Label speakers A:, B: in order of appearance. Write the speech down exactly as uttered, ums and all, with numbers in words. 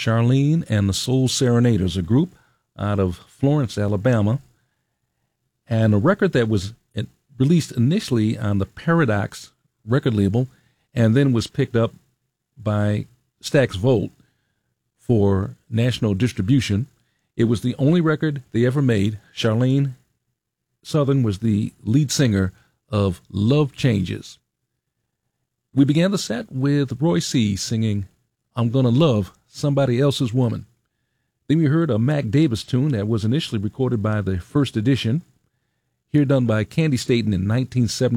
A: Charlene and the Soul Serenaders, a group out of Florence, Alabama, and a record that was released initially on the Paradox record label and then was picked up by Stax Volt for national distribution. It was the only record they ever made. Charlene Southern was the lead singer of Love Changes. We began the set with Roy C. singing I'm Gonna Love Somebody Else's Woman. Then we heard a Mac Davis tune that was initially recorded by the First Edition, here done by Candy Staton in nineteen seventy.